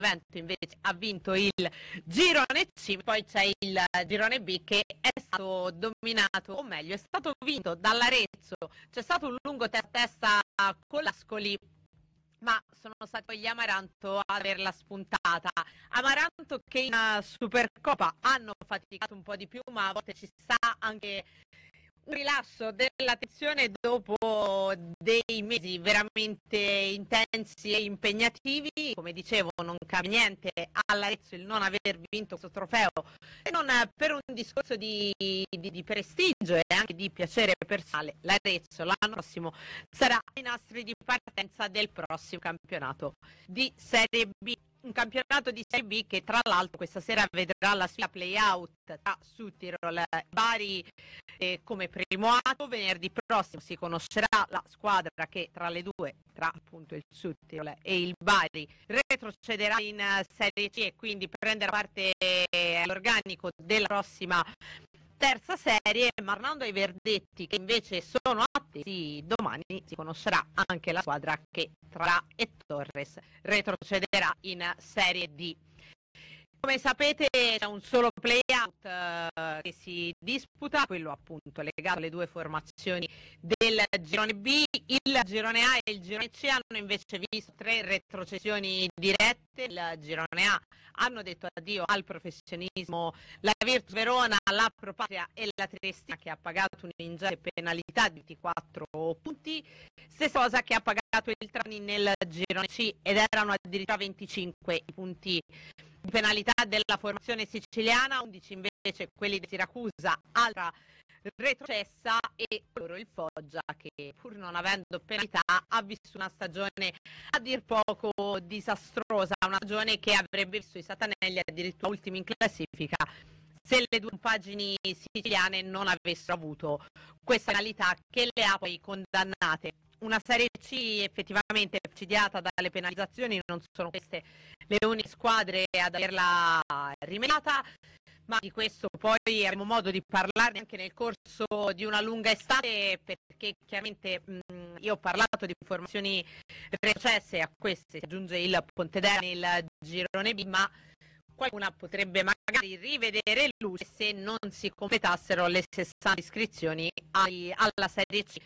Benevento invece ha vinto il girone C, poi c'è il girone B che è stato dominato, o meglio è stato vinto dall'Arezzo. C'è stato un lungo testa con l'Ascoli, ma sono stati poi gli Amaranto ad averla spuntata. Amaranto che in Supercoppa hanno faticato un po' di più, ma a volte ci sta anche un rilascio della tensione dopo dei mesi veramente intensi e impegnativi. Come dicevo, non cambia niente all'Arezzo il non aver vinto questo trofeo, e non per un discorso di prestigio e anche di piacere personale. L'Arezzo l'anno prossimo sarà ai nastri di partenza del prossimo campionato di Serie B. Un campionato di Serie B che tra l'altro questa sera vedrà la sfida play-out tra Südtirol e Bari come primo atto. Venerdì prossimo si conoscerà la squadra che tra le due, tra appunto il Südtirol e il Bari, retrocederà in Serie C e quindi prenderà parte all'organico della prossima terza serie. Ma tornando ai verdetti che invece sono attesi, domani si conoscerà anche la squadra che tra e Torres retrocederà in Serie D. Come sapete c'è un solo play-out che si disputa, quello appunto legato alle due formazioni del girone B. Il girone A e il girone C hanno invece visto 3 retrocessioni dirette. Il girone A hanno detto addio al professionismo la Virtus Verona, la Pro Patria e la Triestina, che ha pagato un'ingente penalità di 24 punti. Stessa cosa che ha pagato il Trani nel girone C, ed erano addirittura 25 i punti di penalità della formazione siciliana, 11 invece quelli di Siracusa, altra retrocessa, e loro il Foggia che pur non avendo penalità ha visto una stagione a dir poco disastrosa, una stagione che avrebbe visto i Satanelli addirittura ultimi in classifica se le due compagini siciliane non avessero avuto questa penalità che le ha poi condannate. Una Serie C effettivamente presidiata dalle penalizzazioni, non sono queste le uniche squadre ad averla rimediata, ma di questo poi avremo modo di parlarne anche nel corso di una lunga estate, perché chiaramente io ho parlato di formazioni retrocesse, a queste si aggiunge il Pontedera nel girone B, ma qualcuna potrebbe magari rivedere luce se non si completassero le 60 iscrizioni alla Serie C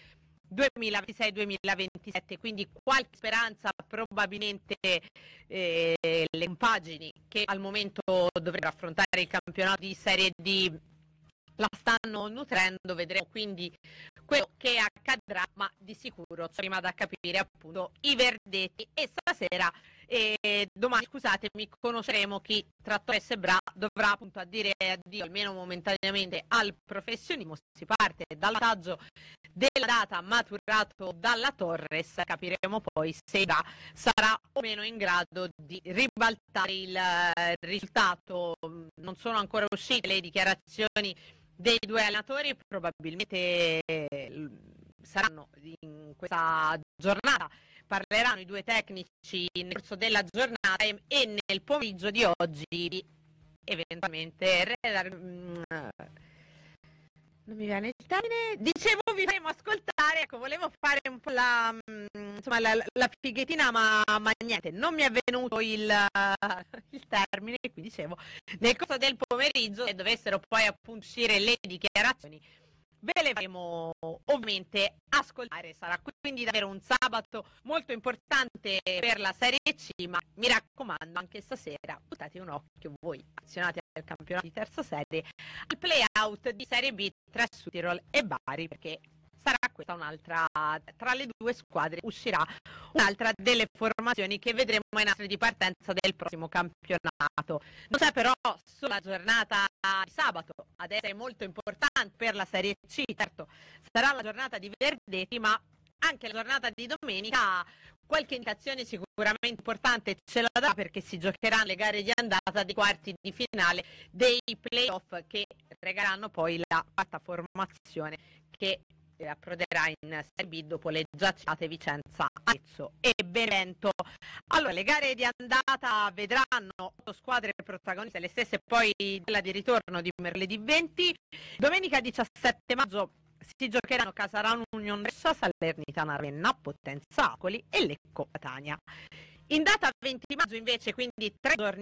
2026-2027, quindi qualche speranza probabilmente le compagini che al momento dovrebbero affrontare il campionato di Serie D la stanno nutrendo. Vedremo quindi quello che accadrà, ma di sicuro c'è prima da capire appunto i verdetti, e stasera domani, scusatemi, conosceremo chi tra Torres e Bra dovrà appunto dire addio almeno momentaneamente al professionismo. Si parte dal vantaggio della data maturato dalla Torres, capiremo poi se Bra sarà o meno in grado di ribaltare il risultato. Non sono ancora uscite le dichiarazioni dei due allenatori, probabilmente saranno in questa giornata, parleranno i due tecnici nel corso della giornata e nel pomeriggio di oggi eventualmente non mi viene il termine, dicevo vi faremo ascoltare, ecco, volevo fare un po' la fighettina, ma niente, non mi è venuto il termine, quindi dicevo nel corso del pomeriggio, se dovessero poi appunto uscire le dichiarazioni, ve le faremo ovviamente ascoltare. Sarà quindi davvero un sabato molto importante per la Serie C, ma mi raccomando anche stasera buttate un occhio voi azionati al campionato di terza serie al play-out di Serie B tra Südtirol e Bari, perché sarà questa un'altra, tra le due squadre uscirà un'altra delle formazioni che vedremo ai nastri di partenza del prossimo campionato. Non c'è però solo la giornata di sabato ad essere molto importante per la Serie C, certo sarà la giornata di verdetti, ma anche la giornata di domenica qualche indicazione sicuramente importante ce la dà, perché si giocheranno le gare di andata dei quarti di finale dei playoff che regaleranno poi la quarta formazione che approderà in Serie B dopo le già citate Vicenza, Arezzo e Benevento. Allora, le gare di andata vedranno 8 squadre protagoniste, le stesse poi quella di ritorno di mercoledì 20. Domenica 17 maggio si giocheranno Casarano Union Brescia, Salernitana Ravenna, Potenza Ascoli e Lecco Catania. In data 20 maggio invece, quindi 3 giorni